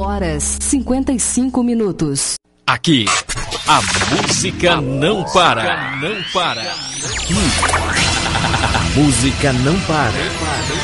horas 55 minutos. Aqui, a música não para. Não para. A música não para.